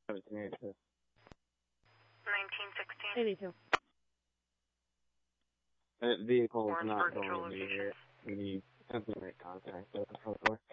1782. 1916. 82. That vehicle is not Warrensburg going to Control be Location. here. We need simply make contact with the front door.